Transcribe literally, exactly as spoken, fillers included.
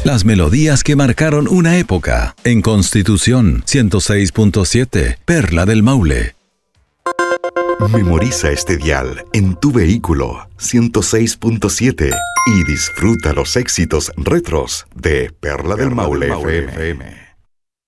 Las melodías que marcaron una época. En Constitución ciento seis punto siete, Perla del Maule. Memoriza este dial en tu vehículo ciento seis punto siete y disfruta los éxitos retros de Perla del Maule F M.